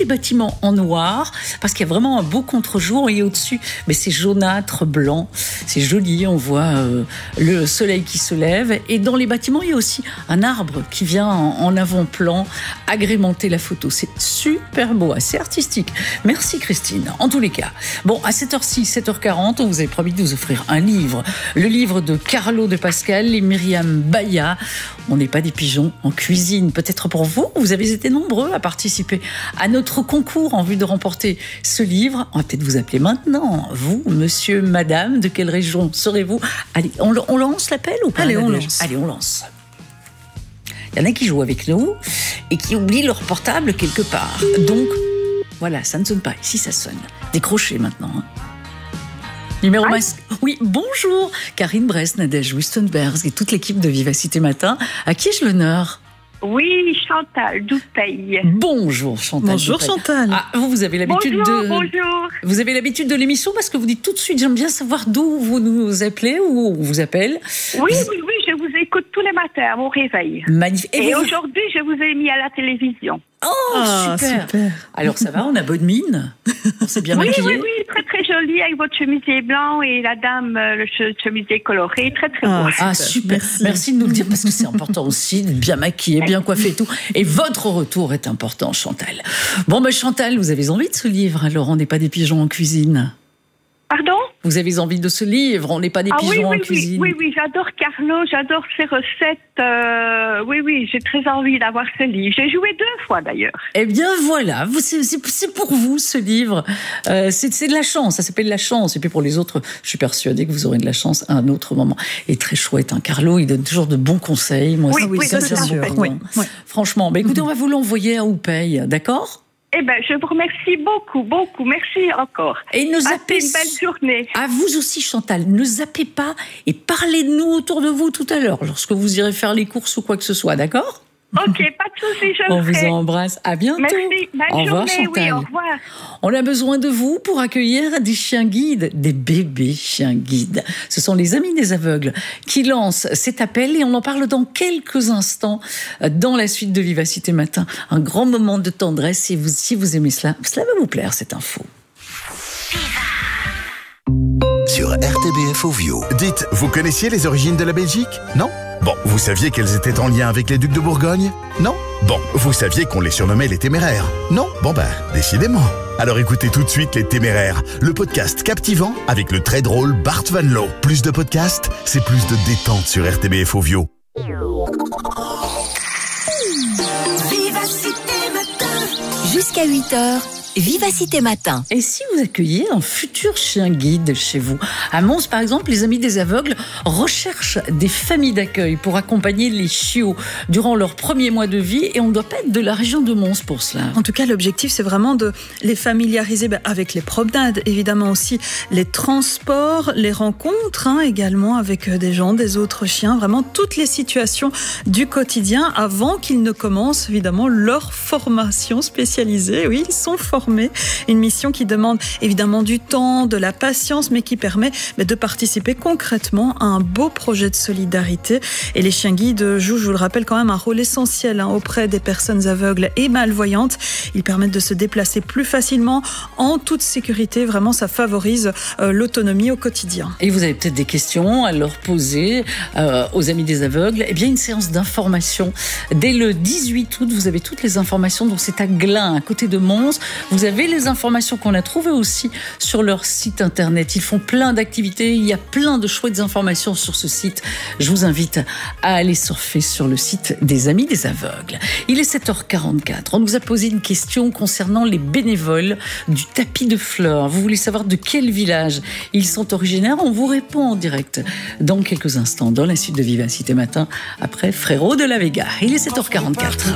bâtiments en noir, parce qu'il y a vraiment un beau contre-jour, et au-dessus, mais c'est jaunâtre, blanc, c'est joli, on voit le soleil qui se lève, et dans les bâtiments, il y a aussi un arbre qui vient en avant-plan agrémenter la photo. C'est super beau, assez artistique. Merci Christine. En tous les cas, bon, à 7h06, 7h40, on vous avait promis de vous offrir un livre. Le livre de Carlo de Pascal et Myriam Baya. On n'est pas des pigeons en cuisine. Peut-être pour vous, vous avez été nombreux à participer à notre concours en vue de remporter ce livre. On va peut-être vous appeler maintenant. Vous, monsieur, madame, de quelle région serez-vous? Allez, on lance l'appel ou pas? Allez, on lance. Allez, on lance. Il y en a qui jouent avec nous et qui oublient leur portable quelque part. Donc, voilà, ça ne sonne pas. Ici, ça sonne. Décrochez maintenant. Numéro masque. Oui, bonjour. Karine Bress, Nadège Wistenberg et toute l'équipe de Vivacité Matin. À qui ai-je l'honneur? Oui, Chantal Douteil. Bonjour Chantal. Bonjour Douteil. Chantal. Ah, vous avez l'habitude Bonjour. Vous avez l'habitude de l'émission parce que vous dites tout de suite, j'aime bien savoir d'où vous nous appelez ou on vous appelle. Oui, je vous écoute tous les matins à mon réveil. Magnifique. Et aujourd'hui, je vous ai mis à la télévision. Oh, super. Alors ça va, on a bonne mine. On s'est bien maquillé. Oui, très très joli avec votre chemisier blanc et la dame, le chemisier coloré, très très beau. Ah super, merci de nous le dire parce que c'est important aussi de bien maquiller, bien coiffer et tout. Et votre retour est important, Chantal. Bon, Chantal, vous avez envie de ce livre, alors on n'est pas des pigeons en cuisine. Pardon? Vous avez envie de ce livre, on n'est pas des pigeons en cuisine. Oui, j'adore Carlo, j'adore ses recettes. Oui, j'ai très envie d'avoir ce livre. J'ai joué 2 fois d'ailleurs. Eh bien voilà, c'est pour vous ce livre. C'est de la chance, ça s'appelle la chance. Et puis pour les autres, je suis persuadée que vous aurez de la chance à un autre moment. Et très chouette, hein. Carlo, il donne toujours de bons conseils. Moi, ça c'est sûr. Oui. Franchement, écoutez, on va vous l'envoyer à Oupey, d'accord? Eh bien, je vous remercie beaucoup. Merci encore. Et ne zappez... une belle journée. À vous aussi, Chantal. Ne zappez pas et parlez de nous autour de vous tout à l'heure, lorsque vous irez faire les courses ou quoi que ce soit, d'accord? Ok, pas de soucis, je On le ferai. vous embrasse. À bientôt. Merci. Au revoir, Chantal. Oui, au revoir. On a besoin de vous pour accueillir des chiens guides, des bébés chiens guides. Ce sont les Amis des aveugles qui lancent cet appel et on en parle dans quelques instants dans la suite de Vivacité Matin. Un grand moment de tendresse et si vous aimez cela va vous plaire cette info. Sur RTBF Ovio. Dites, vous connaissiez les origines de la Belgique? Non? Bon, vous saviez qu'elles étaient en lien avec les ducs de Bourgogne? Non? Bon, vous saviez qu'on les surnommait les Téméraires? Non? Bon décidément. Alors écoutez tout de suite Les Téméraires, le podcast captivant avec le très drôle Bart Van Loo. Plus de podcasts, c'est plus de détente sur RTBF Ovio. Jusqu'à 8h, Vivacité Matin. Et si vous accueillez un futur chien guide chez vous? À Mons, par exemple, les Amis des aveugles recherchent des familles d'accueil pour accompagner les chiots durant leur premier mois de vie et on ne doit pas être de la région de Mons pour cela. En tout cas, l'objectif, c'est vraiment de les familiariser avec les promenades, évidemment aussi les transports, les rencontres, également avec des gens, des autres chiens, vraiment toutes les situations du quotidien avant qu'ils ne commencent évidemment leur formation spécialisée. Oui, ils sont formés. Une mission qui demande évidemment du temps, de la patience, mais qui permet de participer concrètement à un beau projet de solidarité. Et les chiens guides jouent, je vous le rappelle, quand même un rôle essentiel auprès des personnes aveugles et malvoyantes. Ils permettent de se déplacer plus facilement, en toute sécurité. Vraiment, ça favorise l'autonomie au quotidien. Et vous avez peut-être des questions à leur poser aux Amis des aveugles. Eh bien, une séance d'information dès le 18 août. Vous avez toutes les informations. Donc, c'est à Glun, à côté de Mons. Vous avez les informations qu'on a trouvées aussi sur leur site internet. Ils font plein d'activités. Il y a plein de chouettes informations sur ce site. Je vous invite à aller surfer sur le site des Amis des aveugles. Il est 7h44. On nous a posé une question concernant les bénévoles du tapis de fleurs. Vous voulez savoir de quel village ils sont originaires? On vous répond en direct dans quelques instants dans la suite de Vivacité Matin après Frérot de la Vega. Il est 7h44.